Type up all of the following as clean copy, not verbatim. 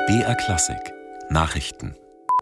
BR Klassik Nachrichten.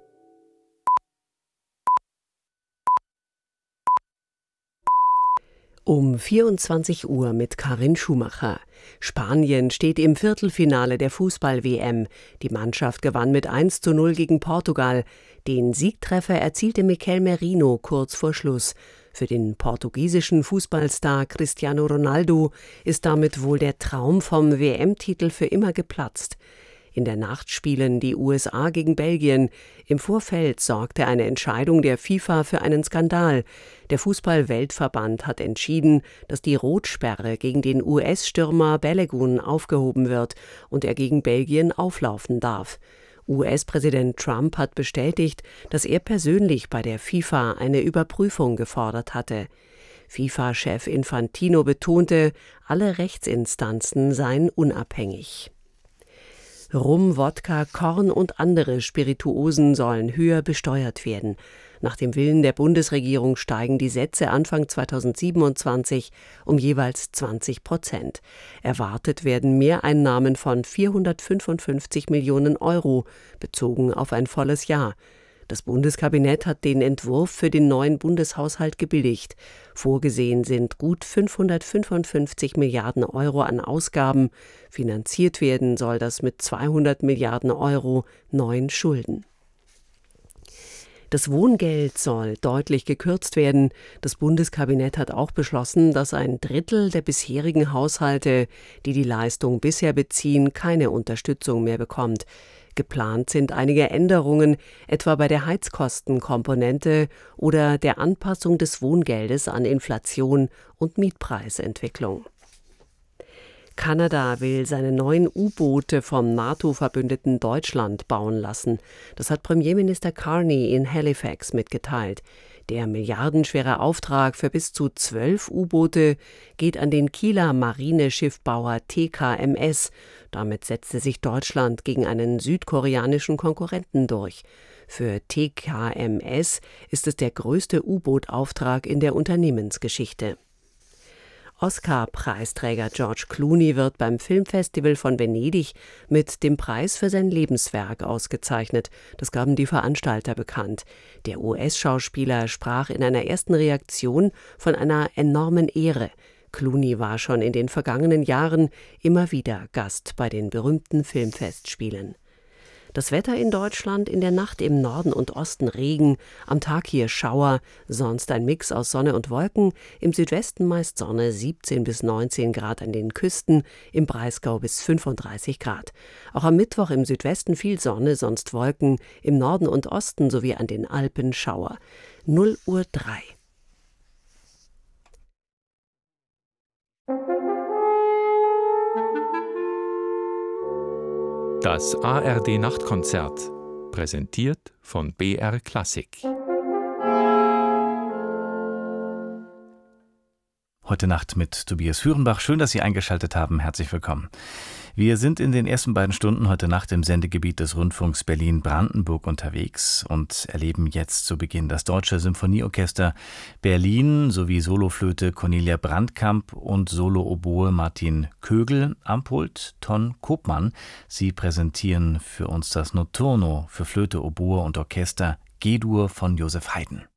Um 24 Uhr mit Karin Schumacher. Spanien steht im Viertelfinale der Fußball-WM. Die Mannschaft gewann mit 1:0 gegen Portugal. Den Siegtreffer erzielte Mikel Merino kurz vor Schluss. Für den portugiesischen Fußballstar Cristiano Ronaldo ist damit wohl der Traum vom WM-Titel für immer geplatzt. In der Nacht spielen die USA gegen Belgien. Im Vorfeld sorgte eine Entscheidung der FIFA für einen Skandal. Der Fußball-Weltverband hat entschieden, dass die Rotsperre gegen den US-Stürmer Balogun aufgehoben wird und er gegen Belgien auflaufen darf. US-Präsident Trump hat bestätigt, dass er persönlich bei der FIFA eine Überprüfung gefordert hatte. FIFA-Chef Infantino betonte, alle Rechtsinstanzen seien unabhängig. Rum, Wodka, Korn und andere Spirituosen sollen höher besteuert werden. Nach dem Willen der Bundesregierung steigen die Sätze Anfang 2027 um jeweils 20%. Erwartet werden Mehreinnahmen von 455 Millionen Euro, bezogen auf ein volles Jahr. Das Bundeskabinett hat den Entwurf für den neuen Bundeshaushalt gebilligt. Vorgesehen sind gut 555 Milliarden Euro an Ausgaben. Finanziert werden soll das mit 200 Milliarden Euro neuen Schulden. Das Wohngeld soll deutlich gekürzt werden. Das Bundeskabinett hat auch beschlossen, dass ein Drittel der bisherigen Haushalte, die die Leistung bisher beziehen, keine Unterstützung mehr bekommt. Geplant sind einige Änderungen, etwa bei der Heizkostenkomponente oder der Anpassung des Wohngeldes an Inflation und Mietpreisentwicklung. Kanada will seine neuen U-Boote vom NATO-Verbündeten Deutschland bauen lassen. Das hat Premierminister Carney in Halifax mitgeteilt. Der milliardenschwere Auftrag für bis zu 12 U-Boote geht an den Kieler Marineschiffbauer TKMS. Damit setzte sich Deutschland gegen einen südkoreanischen Konkurrenten durch. Für TKMS ist es der größte U-Boot-Auftrag in der Unternehmensgeschichte. Oscar-Preisträger George Clooney wird beim Filmfestival von Venedig mit dem Preis für sein Lebenswerk ausgezeichnet. Das gaben die Veranstalter bekannt. Der US-Schauspieler sprach in einer ersten Reaktion von einer enormen Ehre. Clooney war schon in den vergangenen Jahren immer wieder Gast bei den berühmten Filmfestspielen. Das Wetter in Deutschland: in der Nacht im Norden und Osten Regen, am Tag hier Schauer, sonst ein Mix aus Sonne und Wolken, im Südwesten meist Sonne, 17 bis 19 Grad an den Küsten, im Breisgau bis 35 Grad. Auch am Mittwoch im Südwesten viel Sonne, sonst Wolken, im Norden und Osten sowie an den Alpen Schauer. 0:03 Uhr. Das ARD-Nachtkonzert, präsentiert von BR Klassik. Heute Nacht mit Tobias Führenbach. Schön, dass Sie eingeschaltet haben. Herzlich willkommen. Wir sind in den ersten beiden Stunden heute Nacht im Sendegebiet des Rundfunks Berlin-Brandenburg unterwegs und erleben jetzt zu Beginn das Deutsche Symphonieorchester Berlin sowie Soloflöte Cornelia Brandkamp und Solo-Oboe Martin Kögel am Pult Ton Kopmann. Sie präsentieren für uns das Notturno für Flöte, Oboe und Orchester G-Dur von Joseph Haydn.